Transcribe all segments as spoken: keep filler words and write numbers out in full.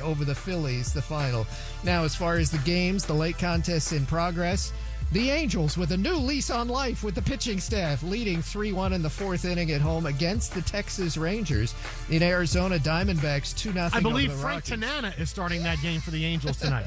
over the Phillies, the final. Now, as far as the games, the late contests in progress, the Angels with a new lease on life with the pitching staff, leading three one in the fourth inning at home against the Texas Rangers. In Arizona, Diamondbacks two nothing. I believe over the Frank Rockies. Tanana is starting that game for the Angels tonight.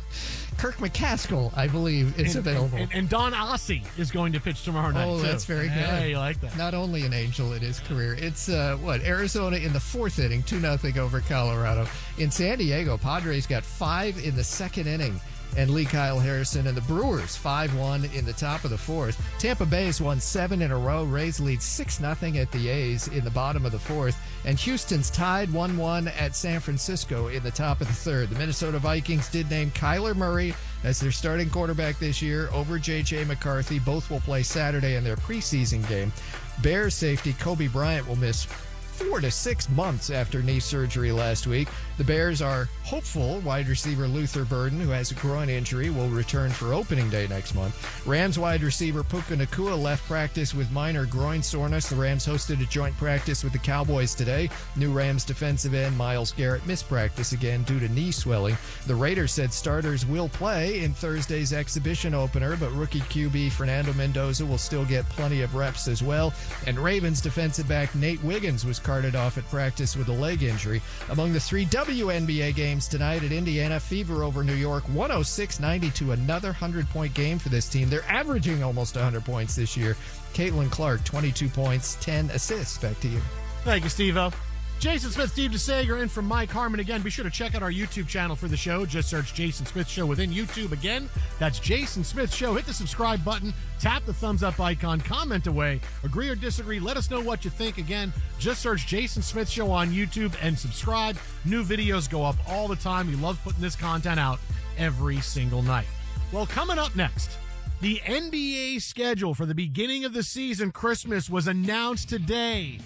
Kirk McCaskill, I believe, is and, available. And, and Don Ossie is going to pitch tomorrow night, Oh, too. that's very good. Yeah, you like that. Not only an Angel in his career. It's, uh, what, Arizona in the fourth inning, two nothing over Colorado. In San Diego, Padres got five in the second inning. And Lee Kyle Harrison and the Brewers five one in the top of the fourth. Tampa Bay has won seven in a row. Rays lead six nothing at the A's in the bottom of the fourth. And Houston's tied one one at San Francisco in the top of the third. The Minnesota Vikings did name Kyler Murray as their starting quarterback this year over J J McCarthy. Both will play Saturday in their preseason game. Bears safety Kobe Bryant will miss four to six months after knee surgery last week. The Bears are hopeful wide receiver Luther Burden, who has a groin injury, will return for opening day next month. Rams wide receiver Puka Nacua left practice with minor groin soreness. The Rams hosted a joint practice with the Cowboys today. New Rams defensive end Myles Garrett missed practice again due to knee swelling. The Raiders said starters will play in Thursday's exhibition opener, but rookie Q B Fernando Mendoza will still get plenty of reps as well. And Ravens defensive back Nate Wiggins was carted off at practice with a leg injury. Among the three W N B A games tonight at Indiana, Fever over New York, one oh six ninety-two, another one hundred point game for this team. They're averaging almost one hundred points this year. Caitlin Clark, twenty-two points, ten assists. Back to you. Thank you, Steve-O. Jason Smith, Steve DeSager in from Mike Harmon. Again, be sure to check out our YouTube channel for the show. Just search Jason Smith Show within YouTube. Again, that's Jason Smith Show. Hit the subscribe button, tap the thumbs up icon, comment away, agree or disagree. Let us know what you think. Again, just search Jason Smith Show on YouTube and subscribe. New videos go up all the time. We love putting this content out every single night. Well, coming up next, the N B A schedule for the beginning of the season, Christmas, was announced today.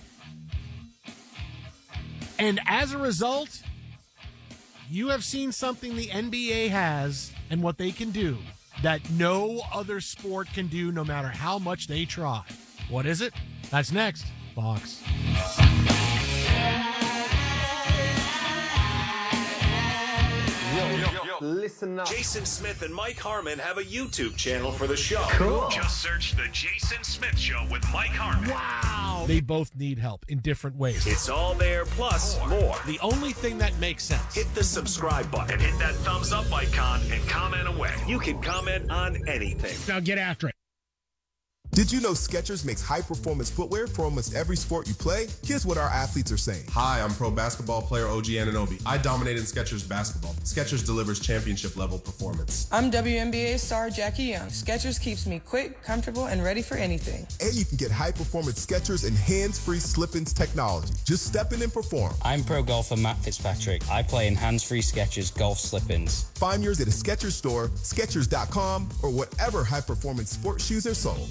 And as a result, you have seen something the N B A has and what they can do that no other sport can do, no matter how much they try. What is it? That's next. Fox. Yo, yo, yo. Listen up. Jason Smith and Mike Harmon have a YouTube channel for the show. Cool. Just search The Jason Smith Show with Mike Harmon. Wow. They both need help in different ways. It's all there, plus more. The only thing that makes sense. Hit the subscribe button, hit that thumbs up icon, and comment away. You can comment on anything. Now get after it. Did you know Skechers makes high-performance footwear for almost every sport you play? Here's what our athletes are saying. Hi, I'm pro basketball player O G Anunoby. I dominate in Skechers basketball. Skechers delivers championship-level performance. I'm W N B A star Jackie Young. Skechers keeps me quick, comfortable, and ready for anything. And you can get high-performance Skechers and hands-free slip-ins technology. Just step in and perform. I'm pro golfer Matt Fitzpatrick. I play in hands-free Skechers golf slip-ins. Find yours at a Skechers store, Skechers dot com, or whatever high-performance sports shoes are sold.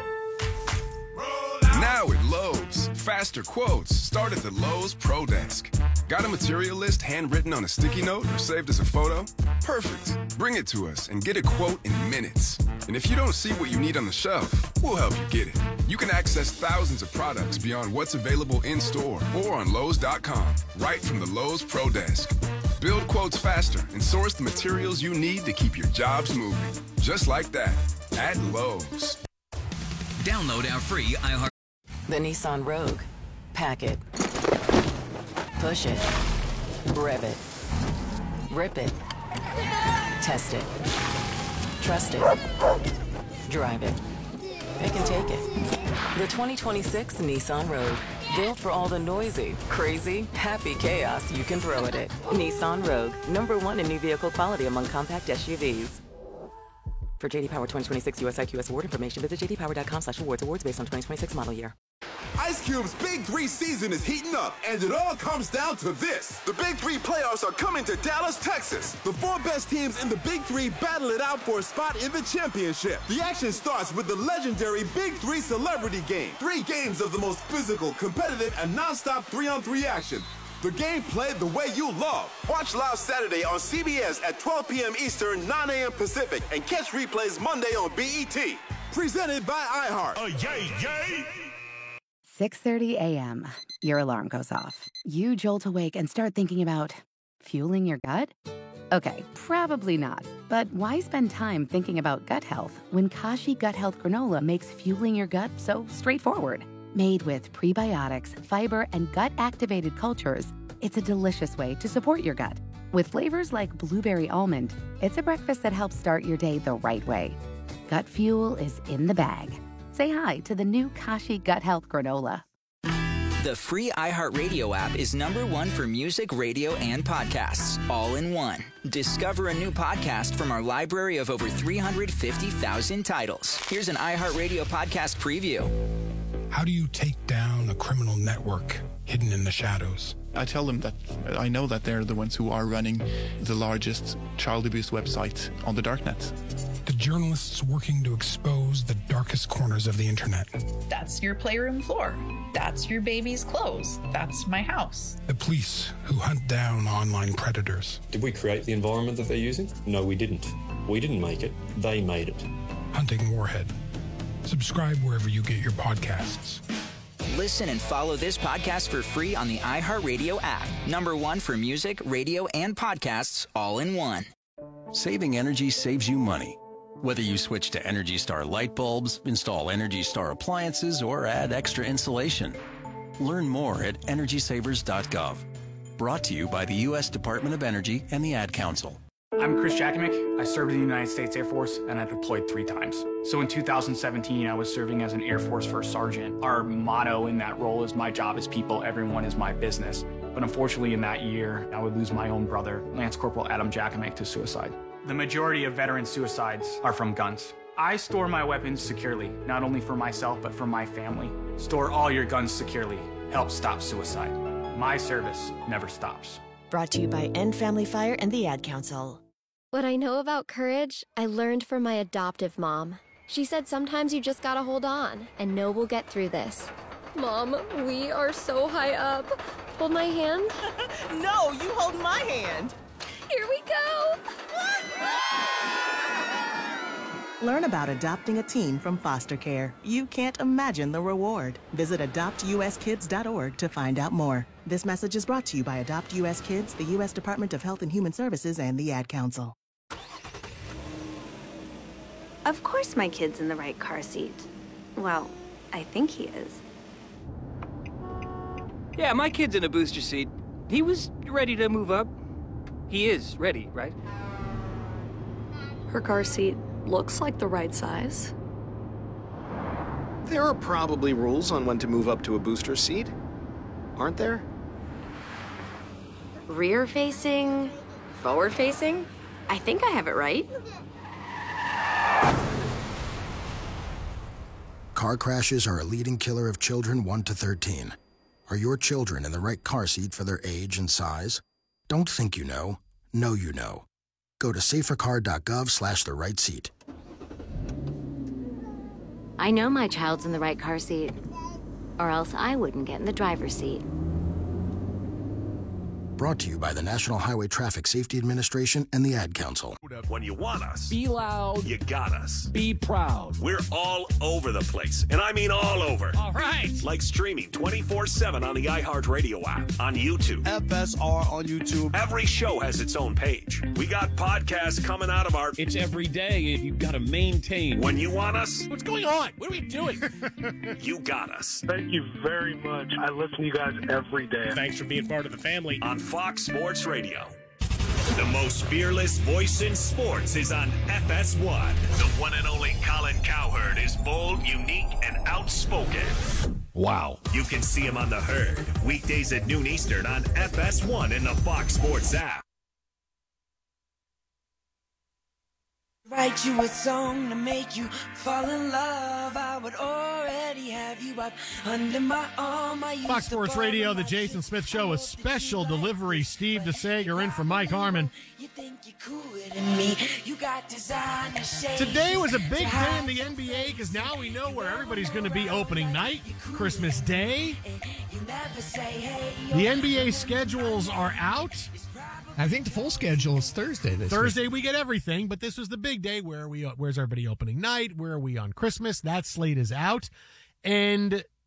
Now at Lowe's, faster quotes start at the Lowe's Pro Desk. Got a material list handwritten on a sticky note or saved as a photo? Perfect. Bring it to us and get a quote in minutes. And if you don't see what you need on the shelf, we'll help you get it. You can access thousands of products beyond what's available in store or on Lowe's dot com, right from the Lowe's Pro Desk. Build quotes faster and source the materials you need to keep your jobs moving. Just like that, at Lowe's. Download our free iHeart. The Nissan Rogue. Pack it. Push it. Rev it. Rip it. Test it. Trust it. Drive it. Pick and take it. The twenty twenty-six Nissan Rogue. Built for all the noisy, crazy, happy chaos you can throw at it. Nissan Rogue. Number one in new vehicle quality among compact S U Vs. For J D Power twenty twenty-six U S I Q S award information, visit j d power dot com slash awards. Awards based on twenty twenty-six model year. Ice Cube's Big Three season is heating up, and it all comes down to this. The Big Three playoffs are coming to Dallas, Texas. The four best teams in the Big Three battle it out for a spot in the championship. The action starts with the legendary Big Three Celebrity Game. Three games of the most physical, competitive, and non-stop three-on-three action. The game played the way you love. Watch live Saturday on C B S at twelve p.m. Eastern, nine a.m. Pacific, and catch replays Monday on B E T. Presented by iHeart. Oh, yay, yay! six thirty a.m. Your alarm goes off. You jolt awake and start thinking about Fueling your gut? Okay, probably not. But why spend time thinking about gut health when Kashi Gut Health Granola makes fueling your gut so straightforward? Made with prebiotics, fiber, and gut-activated cultures, it's a delicious way to support your gut. With flavors like blueberry almond, it's a breakfast that helps start your day the right way. Gut fuel is in the bag. Say hi to the new Kashi Gut Health Granola. The free iHeartRadio app is number one for music, radio, and podcasts, all in one. Discover a new podcast from our library of over three hundred fifty thousand titles. Here's an iHeartRadio podcast preview. How do you take down a criminal network hidden in the shadows? I tell them that I know that they're the ones who are running the largest child abuse website on the darknet. The journalists working to expose the darkest corners of the internet. That's your playroom floor. That's your baby's clothes. That's my house. The police who hunt down online predators. Did we create the environment that they're using? No, we didn't. We didn't make it. They made it. Hunting Warhead. Subscribe wherever you get your podcasts. Listen and follow this podcast for free on the iHeartRadio app. Number one for music, radio, and podcasts, all in one. Saving energy saves you money. Whether you switch to Energy Star light bulbs, install Energy Star appliances, or add extra insulation. Learn more at energy savers dot gov. Brought to you by the U S Department of Energy and the Ad Council. I'm Chris Jakimick. I served in the United States Air Force, and I deployed three times. So in two thousand seventeen, I was serving as an Air Force First Sergeant. Our motto in that role is, my job is people, everyone is my business. But unfortunately in that year, I would lose my own brother, Lance Corporal Adam Jakimick, to suicide. The majority of veteran suicides are from guns. I store my weapons securely, not only for myself, but for my family. Store all your guns securely. Help stop suicide. My service never stops. Brought to you by End Family Fire and the Ad Council. What I know about courage, I learned from my adoptive mom. She said sometimes you just gotta hold on and know we'll get through this. Mom, we are so high up. Hold my hand. No, you hold my hand. Here we go. Learn about adopting a teen from foster care. You can't imagine the reward. Visit adopt u s kids dot org to find out more. This message is brought to you by Adopt U S Kids, the U S Department of Health and Human Services, and the Ad Council. Of course my kid's in the right car seat. Well, I think he is. Yeah, my kid's in a booster seat. He was ready to move up. He is ready, right? Her car seat looks like the right size. There are probably rules on when to move up to a booster seat, aren't there? Rear facing, forward facing? I think I have it right. Car crashes are a leading killer of children one to thirteen. Are your children in the right car seat for their age and size? Don't think you know. Know you know. Go to safercar dot gov slash the right seat. I know my child's in the right car seat, or else I wouldn't get in the driver's seat. Brought to you by the National Highway Traffic Safety Administration and the Ad Council. When you want us, be loud. You got us. Be proud. We're all over the place, and I mean all over. All right. Like streaming twenty-four seven on the iHeartRadio app, on YouTube. F S R on YouTube. Every show has its own page. We got podcasts coming out of our... It's every day, and you've got to maintain. When you want us... What's going on? What are we doing? You got us. Thank you very much. I listen to you guys every day. Thanks for being part of the family. On Fox Sports Radio. The most fearless voice in sports is on F S one. The one and only Colin Cowherd is bold, unique, and outspoken. Wow. You can see him on The Herd, weekdays at noon Eastern on F S one and the Fox Sports app. Write you a song to make you fall in love. I would already have you up under my arm. I Fox Sports Radio, the Jason Smith Show, a special delivery. Steve DeSager in for Mike Harmon. You think you cool in me. You got designer shades. Today was a big day in the N B A because now we know where everybody's going to be opening night, Christmas Day. The N B A schedules are out. I think the full schedule is Thursday this Thursday week. we get everything, but this was the big day. Where are we? Where's everybody opening night? Where are we on Christmas? That slate is out. And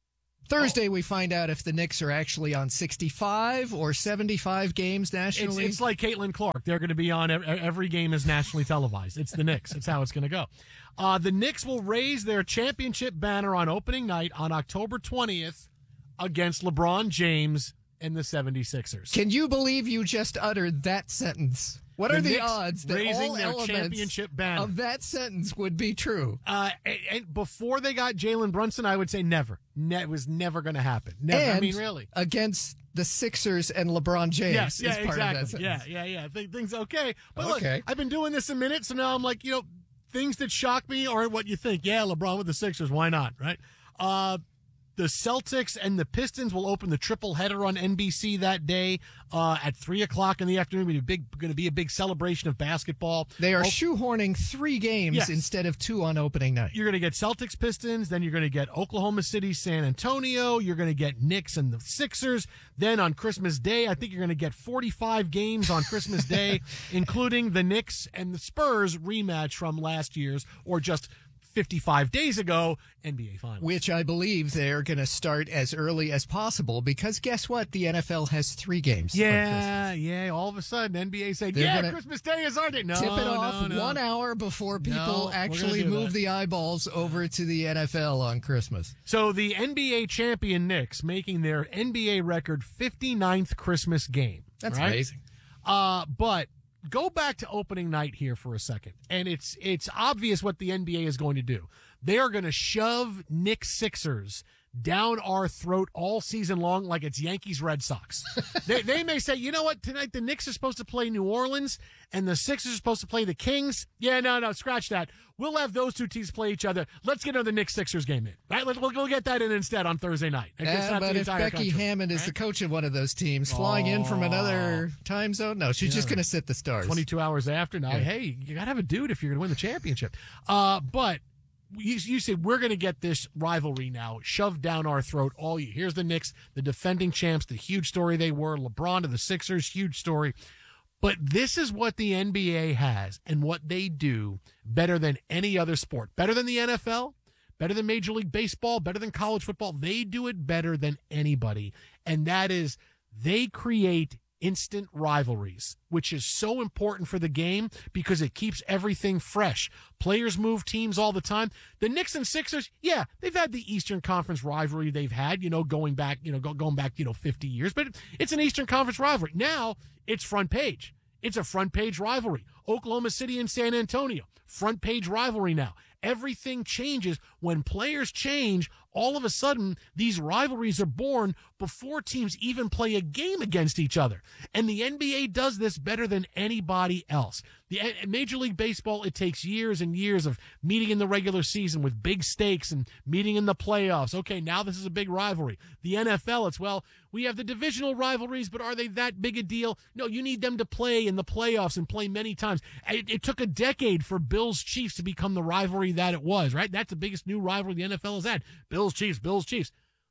Thursday, we find out if the Knicks are actually on sixty-five or seventy-five games It's, nationally. it's like Caitlin Clark. They're going to be on every, every game is nationally televised. It's the Knicks. That's how it's going to go. Uh, the Knicks will raise their championship banner on opening night on October twentieth against LeBron James and the seventy-sixers. Can you believe you just uttered that sentence? What The are the Knicks odds that raising all their elements championship banner of that sentence would be true? Uh, and, and before they got Jalen Brunson, I would say never. Ne- it was never going to happen. Never. And I mean, really. Against the Sixers and LeBron James. Yes, yeah, is part exactly. Of that yeah, sentence. yeah, yeah. Th- things okay. But Okay. look, I've been doing this a minute, so now I'm like, you know, things that shock me aren't what you think. Yeah, LeBron with the Sixers, why not, right? Uh, the Celtics and the Pistons will open the triple header on N B C that day uh, at three o'clock in the afternoon. It's going to be a big celebration of basketball. They are Oh, shoehorning three games Yes. instead of two on opening night. You're going to get Celtics Pistons, then you're going to get Oklahoma City San Antonio, you're going to get Knicks and the Sixers. Then on Christmas Day, I think you're going to get forty-five games on Christmas Day, including the Knicks and the Spurs rematch from last year's, or just fifty-five days ago, N B A Finals. Which I believe they're going to start as early as possible because guess what? The N F L has three games. on Yeah, yeah. All of a sudden, N B A said, They're yeah, gonna Christmas Day is our day. No, Tip it no, off no. one hour before people No, we're gonna actually do move that. the eyeballs over to the N F L on Christmas. So the N B A champion Knicks making their N B A record fifty-ninth Christmas game. That's right? amazing. Uh, but go back to opening night here for a second. And it's it's obvious what the N B A is going to do. They are going to shove Knicks Sixers down our throat all season long like it's Yankees Red Sox. they, they may say, you know what, tonight the Knicks are supposed to play New Orleans and the Sixers are supposed to play the Kings. Yeah, no, no, scratch that. We'll have those two teams play each other. Let's get another Knicks Sixers game in. Right? Let's, we'll go get that in instead on Thursday night. That gets Uh, out but the if entire Becky country, Hammond is right? the coach of one of those teams, flying in from another time zone, no, she's just Yeah. going to sit the stars. twenty-two hours after. Now, Yeah. hey, you got to have a dude if you're going to win the championship. Uh, but you, you say we're going to get this rivalry now shoved down our throat all year. Here's the Knicks, the defending champs, the huge story they were. LeBron to the Sixers, huge story. But this is what the N B A has and what they do better than any other sport. Better than the N F L, better than Major League Baseball, better than college football. They do it better than anybody. And that is they create instant rivalries, which is so important for the game because it keeps everything fresh. Players move teams all the time. The Knicks and Sixers, yeah, they've had the Eastern Conference rivalry they've had, you know, going back, you know, go, going back, you know, fifty years, but it's an Eastern Conference rivalry. Now it's front page. It's a front page rivalry. Oklahoma City and San Antonio, front page rivalry now. Everything changes when players change. All of a sudden, these rivalries are born before teams even play a game against each other. And the N B A does this better than anybody else. The Major League Baseball, it takes years and years of meeting in the regular season with big stakes and meeting in the playoffs. Okay, now this is a big rivalry. The N F L, it's, well, we have the divisional rivalries, but are they that big a deal? No, you need them to play in the playoffs and play many times. It, it took a decade for Bills Chiefs to become the rivalry that it was, right? That's the biggest new rivalry the N F L has had. Bills Chiefs, Bills Chiefs.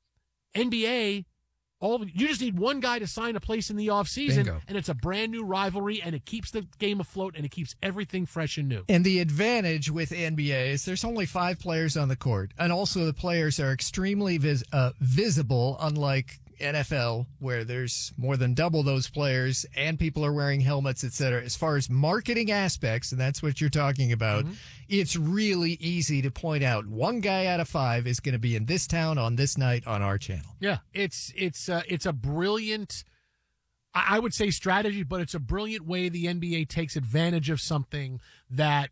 N B A, all of, you just need one guy to sign a place in the offseason, Bingo. and it's a brand new rivalry, and it keeps the game afloat, and it keeps everything fresh and new. And the advantage with N B A is there's only five players on the court, and also the players are extremely vis- uh, visible, unlike N F L, where there's more than double those players, and people are wearing helmets, et cetera. As far as marketing aspects, and that's what you're talking about, mm-hmm. it's really easy to point out one guy out of five is going to be in this town on this night on our channel. Yeah, it's it's uh, it's a brilliant, I would say, strategy, but it's a brilliant way the N B A takes advantage of something that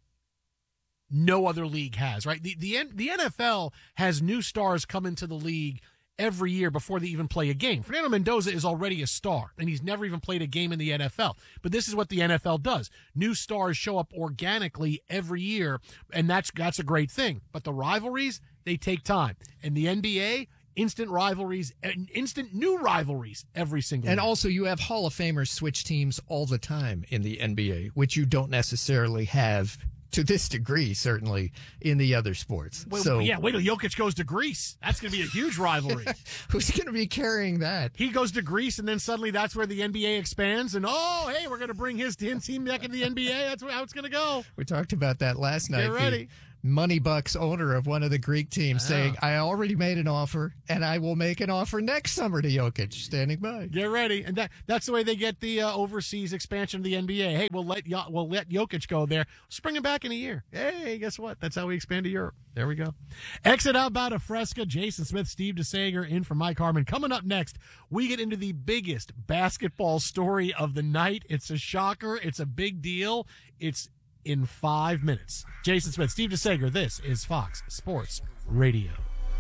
no other league has, right? The the the N F L has new stars come into the league every year before they even play a game. Fernando Mendoza is already a star, and he's never even played a game in the N F L. But this is what the N F L does. New stars show up organically every year, and that's that's a great thing. But the rivalries, they take time. And the N B A, instant rivalries, and instant new rivalries every single And year. also you have Hall of Famers switch teams all the time in the N B A, which you don't necessarily have to this degree, certainly, in the other sports. Well, so yeah, wait till Jokic goes to Greece. That's going to be a huge rivalry. Who's going to be carrying that? He goes to Greece, and then suddenly that's where the N B A expands. And, oh, hey, we're going to bring his team back in the N B A. That's how it's going to go. We talked about that last night. Get ready. Money Bucks owner of one of the Greek teams, Wow. saying, I already made an offer, and I will make an offer next summer to Jokic, standing by. Get ready. And that that's the way they get the uh, overseas expansion of the N B A. Hey, we'll let Jo- we'll let Jokic go there. Let's bring him back in a year. Hey, guess what? That's how we expand to Europe. There we go. Exit out about a Fresca. Jason Smith, Steve DeSager in for Mike Harmon. Coming up next, we get into the biggest basketball story of the night. It's a shocker. It's a big deal. It's in five minutes. Jason Smith, Steve DeSager, this is Fox Sports Radio.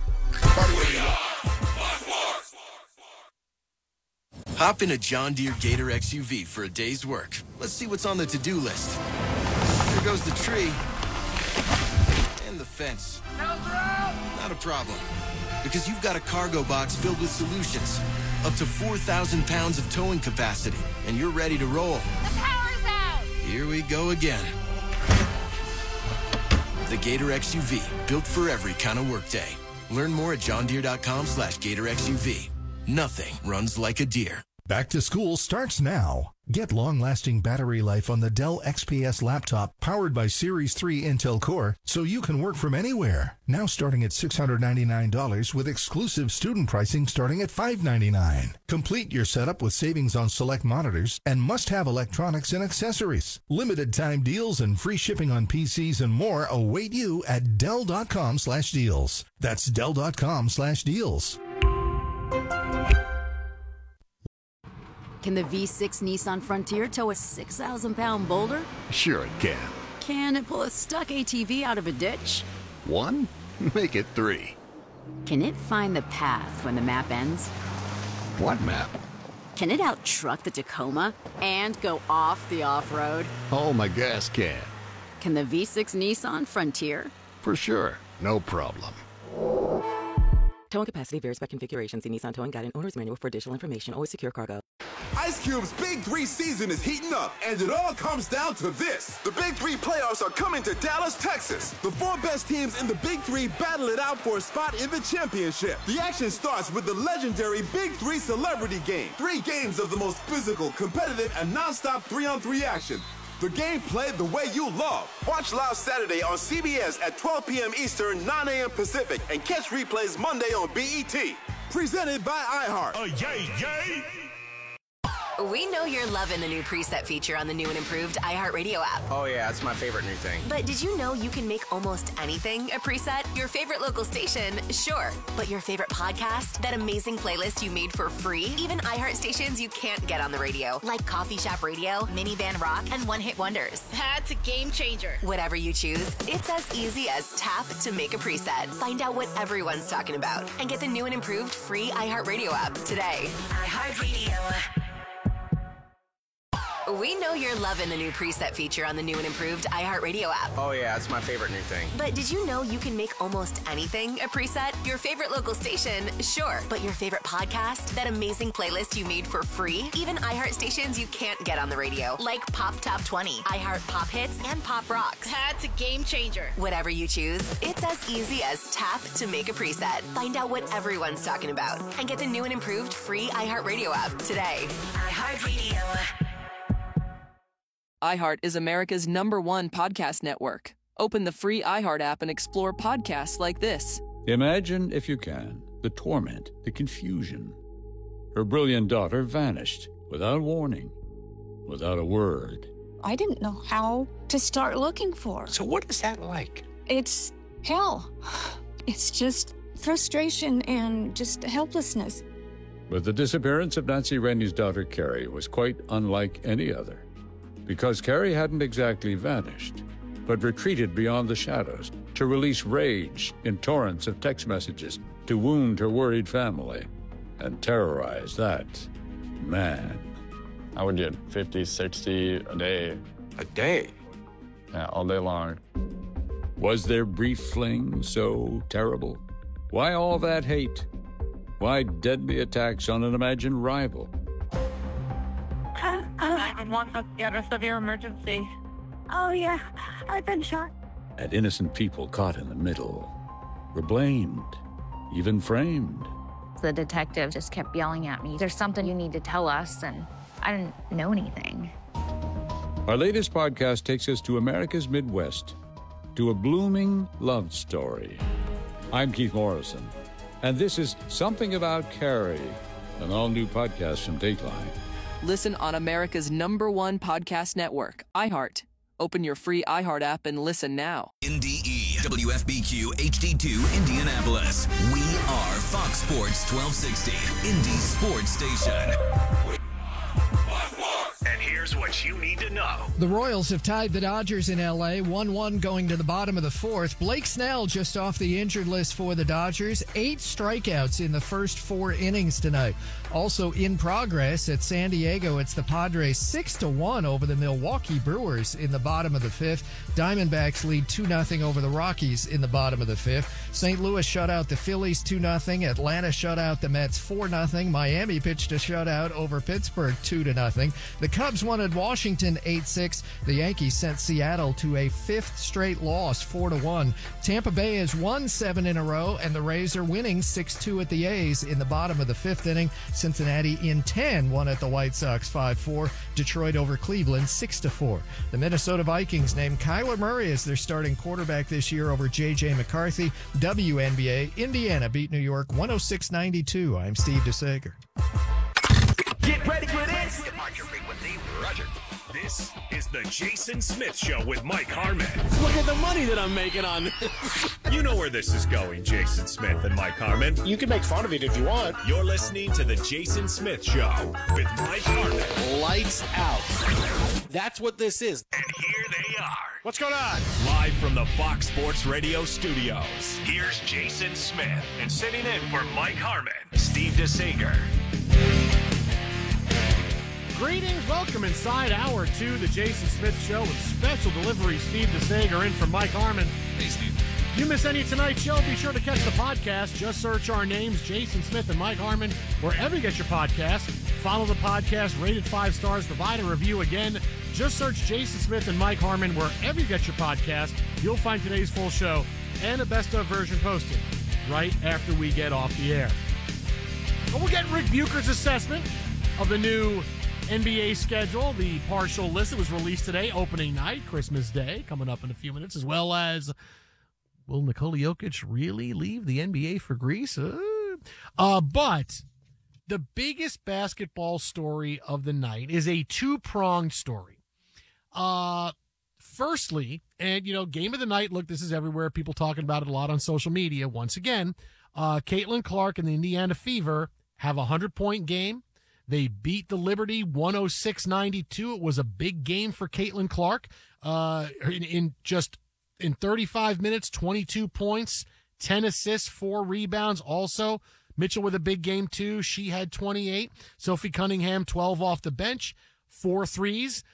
Hop in a John Deere Gator X U V for a day's work. Let's see what's on the to-do list. There goes the tree. And the fence. Not a problem. Because you've got a cargo box filled with solutions. Up to four thousand pounds of towing capacity. And you're ready to roll. The power's out! Here we go again. The Gator X U V, built for every kind of workday. Learn more at johndeere.com slash Gator X U V. Nothing runs like a deer. Back to school starts now. Get long-lasting battery life on the Dell X P S laptop powered by Series three Intel Core so you can work from anywhere. Now starting at six hundred ninety-nine dollars with exclusive student pricing starting at five hundred ninety-nine dollars. Complete your setup with savings on select monitors and must-have electronics and accessories. Limited time deals and free shipping on P Cs and more await you at Dell.com slash deals. That's Dell.com slash deals. Can the V six Nissan Frontier tow a six thousand pound boulder? Sure it can. Can it pull a stuck A T V out of a ditch? One? Make it three. Can it find the path when the map ends? What map? Can it out-truck the Tacoma and go off the off-road? Oh, my gas can. Can the V six Nissan Frontier? For sure. No problem. Towing capacity varies by configuration. See Nissan Towing Guide and Owner's Manual for additional information. Always secure cargo. Ice Cube's Big Three season is heating up, and it all comes down to this. The Big Three playoffs are coming to Dallas, Texas. The four best teams in the Big Three battle it out for a spot in the championship. The action starts with the legendary Big Three Celebrity Game. Three games of the most physical, competitive, and non-stop three-on-three action. The game played the way you love. Watch live Saturday on C B S at twelve p.m. Eastern, nine a.m. Pacific, and catch replays Monday on B E T. Presented by iHeart. Oh, yay, yay! We know you're loving the new preset feature on the new and improved iHeartRadio app. Oh, yeah, it's my favorite new thing. But did you know you can make almost anything a preset? Your favorite local station, sure. But your favorite podcast? That amazing playlist you made for free? Even iHeart stations you can't get on the radio, like Coffee Shop Radio, Minivan Rock, and One Hit Wonders. That's a game changer. Whatever you choose, it's as easy as tap to make a preset. Find out what everyone's talking about and get the new and improved free iHeartRadio app today. iHeartRadio. We know you're loving the new preset feature on the new and improved iHeartRadio app. Oh, yeah, it's my favorite new thing. But did you know you can make almost anything a preset? Your favorite local station, sure. But your favorite podcast? That amazing playlist you made for free? Even iHeart stations you can't get on the radio, like Pop Top twenty, iHeart Pop Hits, and Pop Rocks. That's a game changer. Whatever you choose, it's as easy as tap to make a preset. Find out what everyone's talking about and get the new and improved free iHeartRadio app today. iHeartRadio. iHeart is America's number one podcast network. Open the free iHeart app and explore podcasts like this. Imagine, if you can, the torment, the confusion. Her brilliant daughter vanished without warning, without a word. I didn't know how to start looking for. So what is that like? It's hell. It's just frustration and just helplessness. But the disappearance of Nancy Rennie's daughter, Carrie, was quite unlike any other. Because Carrie hadn't exactly vanished, but retreated beyond the shadows to release rage in torrents of text messages to wound her worried family and terrorize that man. I would get fifty, sixty a day. A day? Yeah, all day long. Was their brief fling so terrible? Why all that hate? Why deadly attacks on an imagined rival? nine one one, let's get a severe emergency. Oh, yeah, I've been shot. And innocent people caught in the middle were blamed, even framed. The detective just kept yelling at me, there's something you need to tell us, and I didn't know anything. Our latest podcast takes us to America's Midwest, to a blooming love story. I'm Keith Morrison, and this is Something About Carrie, an all-new podcast from Dateline. Listen on America's number one podcast network, iHeart. Open your free iHeart app and listen now. N D E, W F B Q, H D two, Indianapolis. We are Fox Sports twelve sixty, Indy's sports station. And here's what you need to know. The Royals have tied the Dodgers in L A, one one going to the bottom of the fourth. Blake Snell just off the injured list for the Dodgers. Eight strikeouts in the first four innings tonight. Also in progress at San Diego, it's the Padres six to one over the Milwaukee Brewers in the bottom of the fifth. Diamondbacks lead two nothing over the Rockies in the bottom of the fifth. Saint Louis shut out the Phillies two nothing. Atlanta shut out the Mets four nothing. Miami pitched a shutout over Pittsburgh two to nothing. The Cubs won at Washington eight six. The Yankees sent Seattle to a fifth straight loss four to one. Tampa Bay has won seven in a row, and the Rays are winning six two at the A's in the bottom of the fifth inning. Cincinnati in ten won at the White Sox five four. Detroit over Cleveland six to four. The Minnesota Vikings named Kyler Murray as their starting quarterback this year over J J McCarthy. W N B A, Indiana beat New York one oh six ninety-two. I'm Steve DeSager. Get ready for this. Roger. This is the Jason Smith Show with Mike Harmon. Look at the money that I'm making on this. You know where this is going, Jason Smith and Mike Harmon. You can make fun of it if you want. You're listening to the Jason Smith Show with Mike Harmon. Lights out. That's what this is. And here they are. What's going on? Live from the Fox Sports Radio studios, here's Jason Smith. And sitting in for Mike Harmon, Steve DeSager. Greetings, welcome inside hour two, the Jason Smith Show with special delivery. Steve DeSager in for Mike Harmon. Hey, Steve. You miss any of tonight's show, be sure to catch the podcast. Just search our names, Jason Smith and Mike Harmon, wherever you get your podcast. Follow the podcast, rated five stars, provide a review. Again, just search Jason Smith and Mike Harmon wherever you get your podcast. You'll find today's full show and a best of version posted right after we get off the air. But we'll get Rick Bucher's assessment of the new N B A schedule. The partial list that was released today, opening night, Christmas Day, coming up in a few minutes, as well as will Nikola Jokic really leave the N B A for Greece? Uh, uh, but the biggest basketball story of the night is a two-pronged story. Uh, firstly, and, you know, game of the night, look, this is everywhere. People talking about it a lot on social media. Once again, uh, Caitlin Clark and the Indiana Fever have a hundred-point game. They beat the Liberty one oh six ninety-two. It was a big game for Caitlin Clark. Uh, in, in just in thirty-five minutes, twenty-two points, ten assists, four rebounds. Also, Mitchell with a big game too. She had twenty-eight. Sophie Cunningham, twelve off the bench, four threes.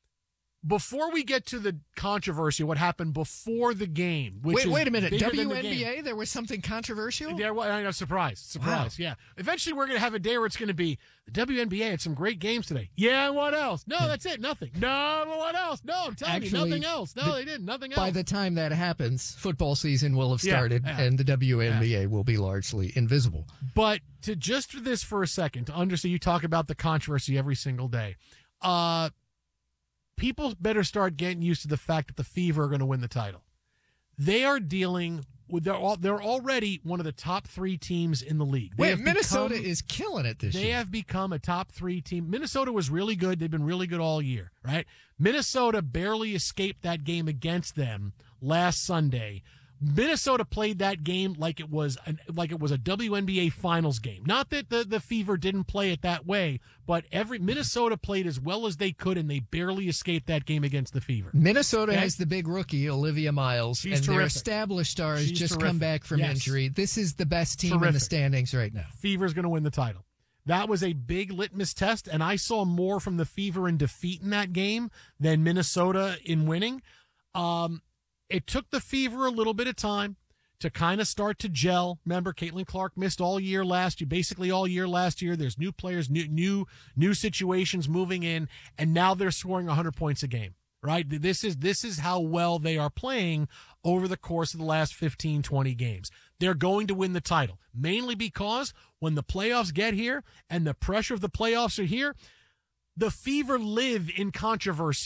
Before we get to the controversy, what happened before the game? Which wait, is wait a minute. W N B A, the game. There was something controversial? There was. I know, surprise. Surprise, wow. Yeah. Eventually, we're going to have a day where it's going to be the W N B A had some great games today. Yeah, and what else? No, that's it. Nothing. No, but what else? No, I'm telling Actually, you, nothing else. No, the, they didn't. Nothing else. By the time that happens, football season will have started, yeah, yeah. and the W N B A yeah. will be largely invisible. But to just for this for a second, to understand, you talk about the controversy every single day. Uh, people better start getting used to the fact that the Fever are going to win the title. They are dealing with they're all, they're already one of the top three teams in the league. They Wait, Minnesota become, is killing it this they year. They have become a top three team. Minnesota was really good. They've been really good all year, right? Minnesota barely escaped that game against them last Sunday. Minnesota played that game like it was an, like it was a W N B A Finals game. Not that the, the Fever didn't play it that way, but every Minnesota played as well as they could, and they barely escaped that game against the Fever. Minnesota okay? has the big rookie, Olivia Miles, She's and terrific. their established stars She's just terrific. come back from yes. injury. This is the best team terrific. in the standings right now. Fever's going to win the title. That was a big litmus test, and I saw more from the Fever in defeating that game than Minnesota in winning. Um, it took the Fever a little bit of time to kind of start to gel. Remember, Caitlin Clark missed all year last year, basically all year last year. There's new players, new new new situations moving in, and now they're scoring one hundred points a game, right? This is this is how well they are playing over the course of the last fifteen, twenty games. They're going to win the title, mainly because when the playoffs get here and the pressure of the playoffs are here, the Fever live in controversy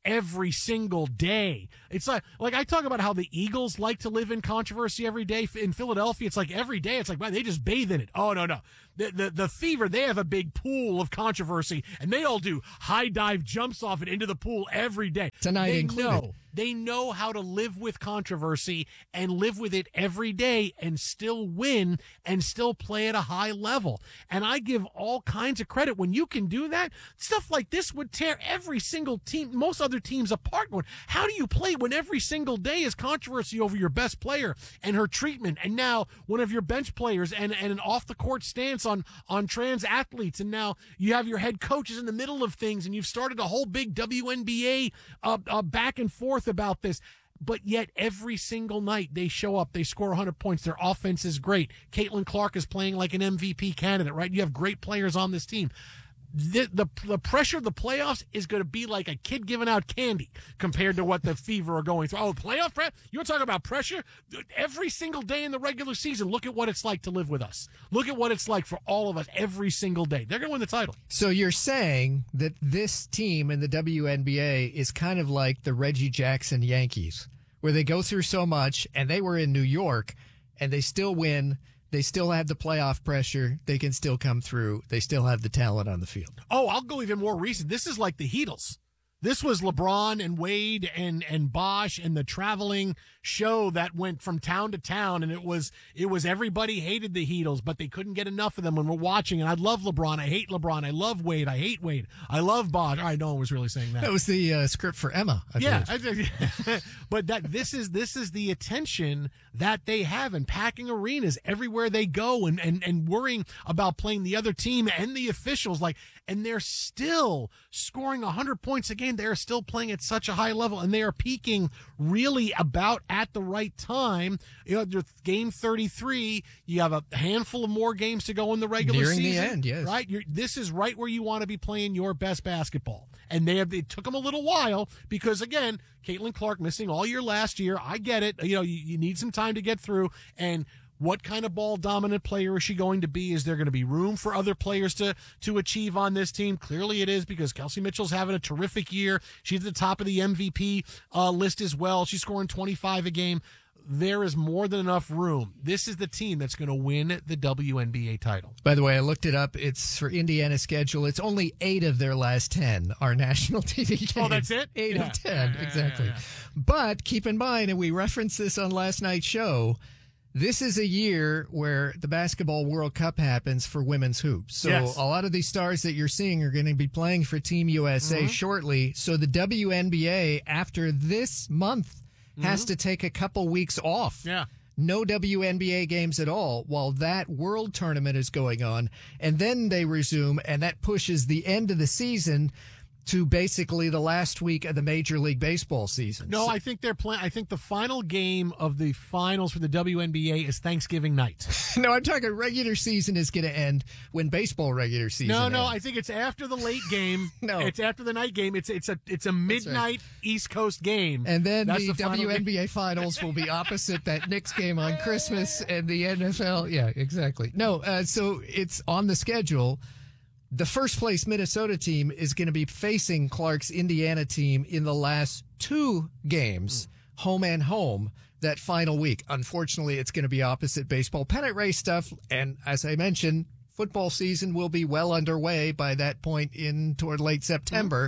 every single day. It's like, like I talk about how the Eagles like to live in controversy every day. In Philadelphia, it's like every day. It's like, man, they just bathe in it. Oh, no, no. The, the the Fever, they have a big pool of controversy, and they all do high dive jumps off it into the pool every day. Tonight they included. Know, they know how to live with controversy and live with it every day and still win and still play at a high level. And I give all kinds of credit when you can do that. Stuff like this would tear every single team, most other teams apart. How do you play when every single day is controversy over your best player and her treatment, and now one of your bench players and, and an off-the-court stance on, on trans athletes, and now you have your head coaches in the middle of things, and you've started a whole big W N B A uh, uh, back and forth about this. But yet every single night they show up, they score one hundred points, their offense is great. Caitlin Clark is playing like an M V P candidate, right? You have great players on this team. The, the the pressure of the playoffs is going to be like a kid giving out candy compared to what the Fever are going through. Oh, playoff pressure? You're talking about pressure? Every single day in the regular season, look at what it's like to live with us. Look at what it's like for all of us every single day. They're going to win the title. So you're saying that this team in the W N B A is kind of like the Reggie Jackson Yankees, where they go through so much, and they were in New York, and they still win. They still have the playoff pressure. They can still come through. They still have the talent on the field. Oh, I'll go even more recent. This is like the Heatles. This was LeBron and Wade and, and Bosh and the traveling show that went from town to town, and it was it was everybody hated the Heatles, but they couldn't get enough of them when we're watching. And I love LeBron. I hate LeBron. I love Wade. I hate Wade. I love Bosh. All right, no one was really saying that. That was the uh, script for Emma. I yeah, believe. But that this is this is the attention that they have, and packing arenas everywhere they go, and, and, and worrying about playing the other team and the officials, like, and they're still scoring one hundred points a game. They're still playing at such a high level, and they are peaking really about at the right time. You know, you're game thirty-three. You have a handful of more games to go in the regular Nearing season. the end, yes. Right? You're, this is right where you want to be playing your best basketball. And they have, it took them a little while because, again, Caitlin Clark missing all year last year. I get it. You know, you, you need some time to get through. And what kind of ball dominant player is she going to be? Is there going to be room for other players to to achieve on this team? Clearly it is, because Kelsey Mitchell's having a terrific year. She's at the top of the M V P uh, list as well. She's scoring twenty-five a game. There is more than enough room. This is the team that's going to win the W N B A title. By the way, I looked it up. It's for Indiana's schedule. It's only eight of their last ten are national T V games. Oh, that's it? Eight Yeah. of ten, Yeah, yeah, exactly. yeah, yeah. But keep in mind, and we referenced this on last night's show, this is a year where the Basketball World Cup happens for women's hoops. So Yes. a lot of these stars that you're seeing are going to be playing for Team U S A Mhm. shortly. So the W N B A, after this month, has Mhm. to take a couple weeks off. Yeah. No W N B A games at all while that world tournament is going on. And then they resume, and that pushes the end of the season to basically the last week of the Major League Baseball season. No, I think they're playing. I think the final game of the finals for the W N B A is Thanksgiving night. No, I'm talking regular season is going to end when baseball regular season No, no, ends. I think it's after the late game. No. It's after the night game. It's it's a it's a midnight East Coast game. And then That's the, the final W N B A game. finals will be opposite that Knicks game on Christmas and the N F L. Yeah, exactly. No, uh, so it's on the schedule. The first place Minnesota team is going to be facing Clark's Indiana team in the last two games, home and home, that final week. Unfortunately, it's going to be opposite baseball pennant race stuff. And as I mentioned, football season will be well underway by that point in toward late September.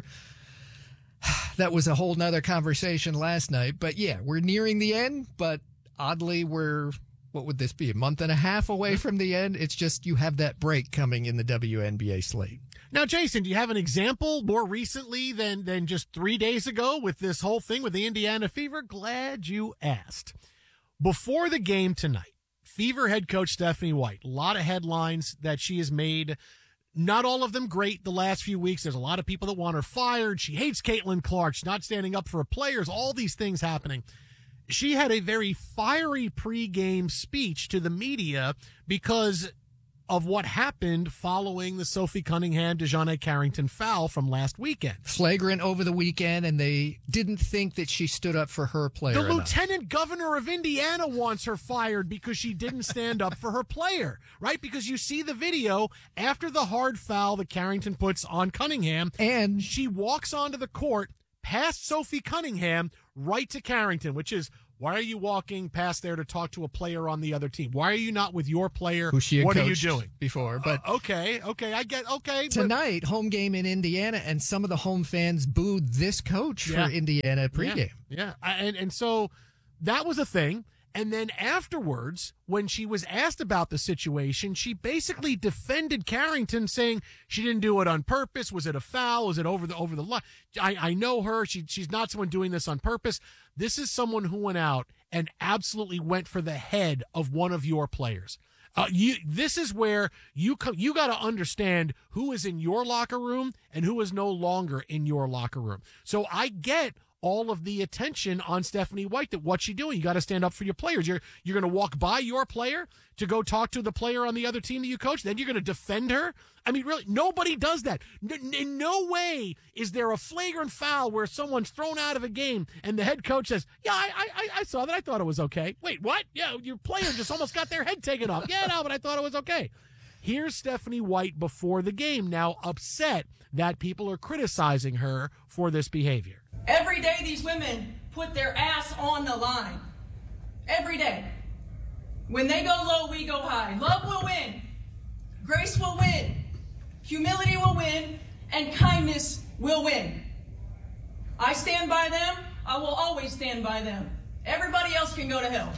That was a whole nother conversation last night. But yeah, we're nearing the end, but oddly we're, what would this be, a month and a half away from the end? It's just you have that break coming in the W N B A slate. Now, Jason, do you have an example more recently than than just three days ago with this whole thing with the Indiana Fever? Glad you asked. Before the game tonight, Fever head coach Stephanie White, a lot of headlines that she has made. Not all of them great the last few weeks. There's a lot of people that want her fired. She hates Caitlin Clark. She's not standing up for her players. All these things happening. She had a very fiery pregame speech to the media because of what happened following the Sophie Cunningham DeJounte Carrington foul from last weekend. Flagrant over the weekend, and they didn't think that she stood up for her player The enough. lieutenant governor of Indiana wants her fired because she didn't stand up for her player, right? Because you see the video after the hard foul that Carrington puts on Cunningham, and she walks onto the court, past Sophie Cunningham right to Carrington, which is, why are you walking past there to talk to a player on the other team? Why are you not with your player? Who she had what are you coached doing before? But uh, okay, okay, I get okay. Tonight, but, home game in Indiana, and some of the home fans booed this coach yeah. for Indiana pregame. Yeah, yeah. I, and and so that was a thing. And then afterwards, when she was asked about the situation, she basically defended Carrington, saying she didn't do it on purpose. Was it a foul? Was it over the over the line? I, I know her. She she's not someone doing this on purpose. This is someone who went out and absolutely went for the head of one of your players. Uh, you. This is where you come. You got to understand who is in your locker room and who is no longer in your locker room. So I get all of the attention on Stephanie White, that what's she doing? You got to stand up for your players. You're you're going to walk by your player to go talk to the player on the other team that you coach. Then you're going to defend her. I mean, really, nobody does that. N- in no way is there a flagrant foul where someone's thrown out of a game and the head coach says, yeah, I I, I saw that. I thought it was okay. Wait, what? Yeah, your player just almost got their head taken off. Yeah, no, but I thought it was okay. Here's Stephanie White before the game, now upset that people are criticizing her for this behavior. Every day these women put their ass on the line. Every day. When they go low, we go high. Love will win. Grace will win. Humility will win. And kindness will win. I stand by them. I will always stand by them. Everybody else can go to hell.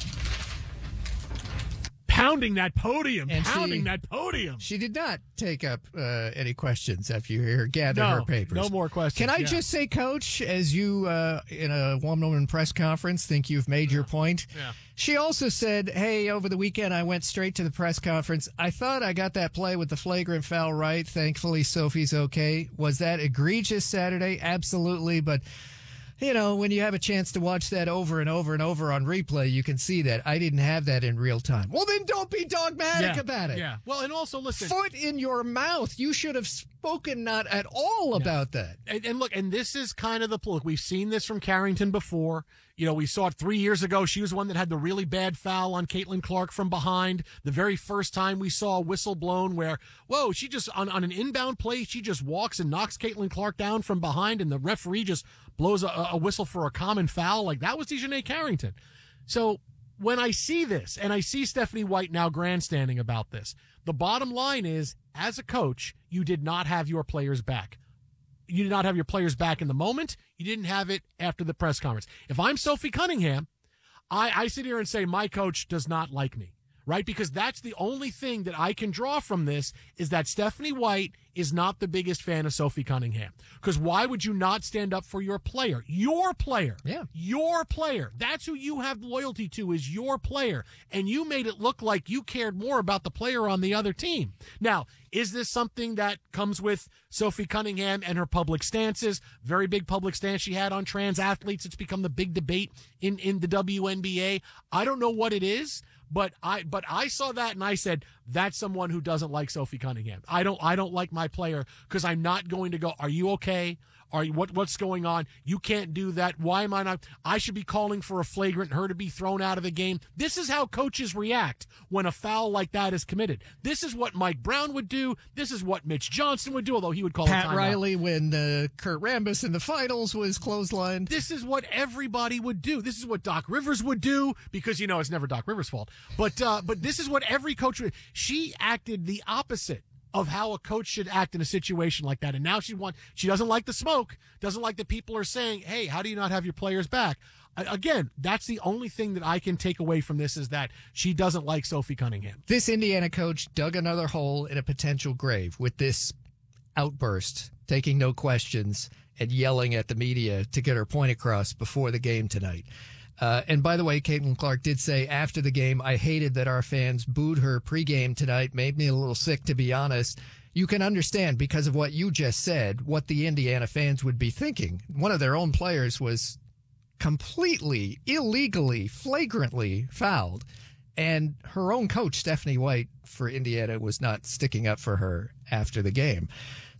Pounding that podium, and pounding she, that podium. She did not take up uh, any questions after you hear her gather no, her papers. No more questions. Can I yeah. just say, Coach, as you uh, in a one-woman press conference think you've made yeah. your point? Yeah. She also said, hey, over the weekend I went straight to the press conference. I thought I got that play with the flagrant foul right. Thankfully, Sophie's okay. Was that egregious Saturday? Absolutely, but... You know, when you have a chance to watch that over and over and over on replay, you can see that. I didn't have that in real time. Well, then don't be dogmatic yeah, about it. Yeah. Well, and also, listen. Foot in your mouth. You should have spoken not at all no. about that. And, and look, and this is kind of the look. We've seen this from Carrington before. You know, we saw it three years ago. She was the one that had the really bad foul on Caitlin Clark from behind. The very first time we saw a whistle blown where, whoa, she just, on, on an inbound play, she just walks and knocks Caitlin Clark down from behind, and the referee just blows a, a whistle for a common foul. Like, that was Dejanay Carrington. So when I see this, and I see Stephanie White now grandstanding about this, the bottom line is, as a coach, you did not have your players back. You did not have your players back in the moment. You didn't have it after the press conference. If I'm Sophie Cunningham, I, I sit here and say my coach does not like me, right? Because that's the only thing that I can draw from this, is that Stephanie White is not the biggest fan of Sophie Cunningham. Because why would you not stand up for your player? Your player. Yeah. Your player. That's who you have loyalty to, is your player. And you made it look like you cared more about the player on the other team. Now, is this something that comes with Sophie Cunningham and her public stances? Very big public stance she had on trans athletes. It's become the big debate in, in the W N B A. I don't know what it is. But I but I saw that and I said, that's someone who doesn't like Sophie Cunningham. I don't I don't like my player, because I'm not going to go, are you okay? Are you what what's going on? You can't do that. Why am I not? I should be calling for a flagrant, her to be thrown out of the game. This is how coaches react when a foul like that is committed. This is what Mike Brown would do. This is what Mitch Johnson would do, although he would call Pat a timeout. Riley when uh, Kurt Rambis in the finals was clotheslined. This is what everybody would do. This is what Doc Rivers would do, because, you know, it's never Doc Rivers' fault. But uh, but this is what every coach would. She acted the opposite of how a coach should act in a situation like that. And now she want, she doesn't like the smoke, doesn't like that people are saying, hey, how do you not have your players back? Again, that's the only thing that I can take away from this, is that she doesn't like Sophie Cunningham. This Indiana coach dug another hole in a potential grave with this outburst, taking no questions and yelling at the media to get her point across before the game tonight. Uh, and by the way, Caitlin Clark did say after the game, I hated that our fans booed her pregame tonight. Made me a little sick, to be honest. You can understand, because of what you just said, what the Indiana fans would be thinking. One of their own players was completely, illegally, flagrantly fouled. And her own coach, Stephanie White, for Indiana, was not sticking up for her after the game.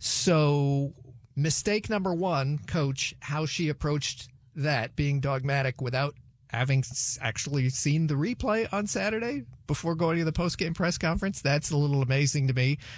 So mistake number one, coach, how she approached that, being dogmatic without having actually seen the replay on Saturday before going to the post-game press conference. That's a little amazing to me.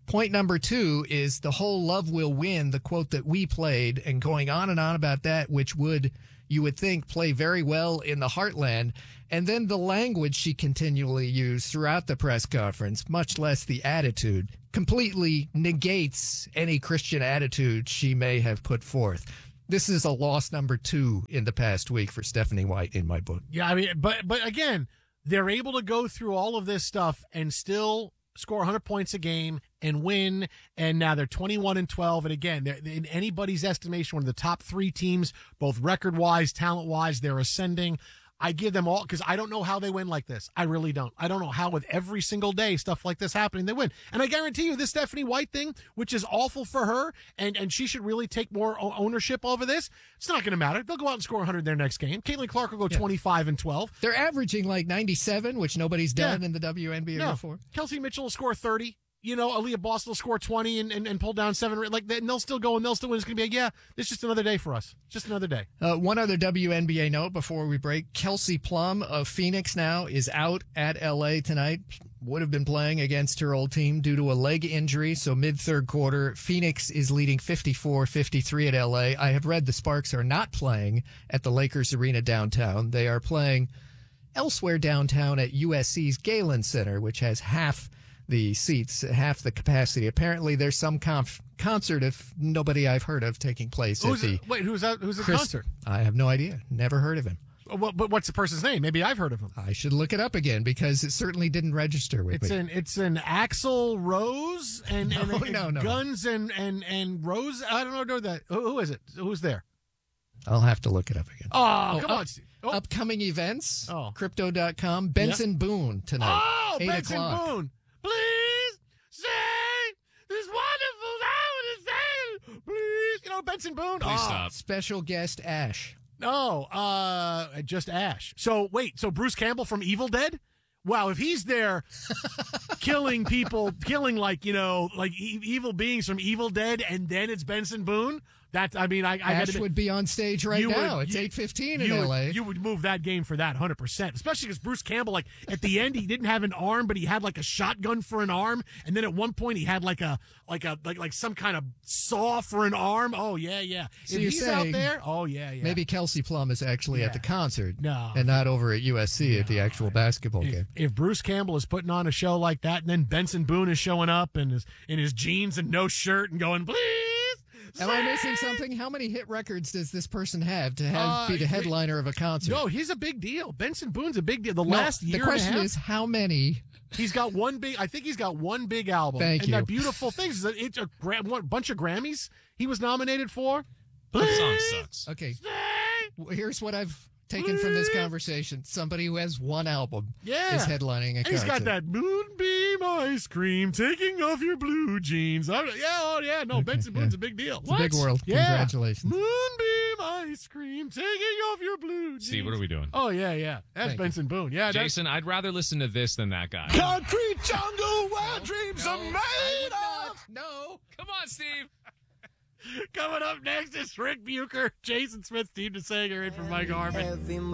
Point number two is the whole love will win, the quote that we played, and going on and on about that, which would, you would think, play very well in the heartland. And then the language she continually used throughout the press conference, much less the attitude, completely negates any Christian attitude she may have put forth. This is a loss number two in the past week for Stephanie White in my book. Yeah, I mean, but but again, they're able to go through all of this stuff and still score one hundred points a game and win, and now they're twenty-one and twelve, and again, they're, in anybody's estimation, one of the top three teams, both record-wise, talent-wise. They're ascending. I give them all, because I don't know how they win like this. I really don't. I don't know how with every single day stuff like this happening, they win. And I guarantee you, this Stephanie White thing, which is awful for her, and, and she should really take more ownership over this, it's not going to matter. They'll go out and score one hundred their next game. Caitlin Clark will go yeah. twenty-five and twelve. They're averaging like ninety-seven, which nobody's done yeah. in the W N B A no. before. Kelsey Mitchell will score thirty. You know, Aaliyah Boston will score twenty and, and, and pull down seven. Like, and they'll still go and they'll still win. It's going to be like, yeah, it's just another day for us. Just another day. Uh, one other W N B A note before we break. Kelsey Plum of Phoenix now is out at L A tonight. Would have been playing against her old team due to a leg injury. So mid-third quarter, Phoenix is leading fifty-four fifty-three at L A. I have read the Sparks are not playing at the Lakers Arena downtown. They are playing elsewhere downtown at U S C's Galen Center, which has half the seats, half the capacity. Apparently, there's some conf- concert of nobody I've heard of taking place who's at the. It? Wait, who's that? Who's the Chris, concert? I have no idea. Never heard of him. Well, but what's the person's name? Maybe I've heard of him. I should look it up again because it certainly didn't register with it's me. An, it's an Axl Rose and, no, and, and no, no. Guns and, and, and Rose. I don't know that. Who, who is it? Who's there? I'll have to look it up again. Oh, oh come up, on. Oh. Upcoming events. Oh. Crypto dot com. Benson yeah. Boone tonight. Oh, eight Benson o'clock. Boone. Please say this wonderful thing. Please. You know, Benson Boone. Please oh. stop. Special guest Ash. No, uh, just Ash. So, wait, so Bruce Campbell from Evil Dead? Wow, if he's there killing people, killing, like, you know, like e- evil beings from Evil Dead, and then it's Benson Boone, that, I mean, I, I Ash gotta, would be on stage right now. Would, it's you, eight fifteen in you L A. Would, you would move that game for that one hundred percent, especially because Bruce Campbell, like, at the end, he didn't have an arm, but he had, like, a shotgun for an arm, and then at one point, he had, like, a, like, a, like, like some kind of saw for an arm. Oh, yeah, yeah. So if you're he's saying out there, oh, yeah, yeah. Maybe Kelsey Plum is actually yeah. at the concert no, and not over at U S C no, at the actual basketball if, game. If Bruce Campbell is putting on a show like that, and then Benson Boone is showing up in his, in his jeans and no shirt and going, please, Am I missing something? How many hit records does this person have to have uh, be the headliner of a concert? No, he's a big deal. Benson Boone's a big deal. The no, last year the question and a half, is how many? He's got one big. I think he's got one big album. Thank and you. And that beautiful thing is that it's a gra- one, bunch of Grammys he was nominated for. That song sucks. Okay, here's what I've taken from this conversation. Somebody who has one album yeah. is headlining a and concert. He's got that Moonbeam ice cream, taking off your blue jeans. I, yeah, oh yeah, no, okay, Benson Boone's yeah. a big deal. It's what? a big world. Yeah. Congratulations. Moonbeam ice cream, taking off your blue jeans. Steve, what are we doing? Oh, yeah, yeah. That's Thank Benson you. Boone. Yeah, Jason, I'd rather listen to this than that guy. Concrete jungle where no, dreams no, are made of. No. Come on, Steve. Coming up next is Rick Bucher, Jason Smith, Steve DeSager, in for Mike Harmon.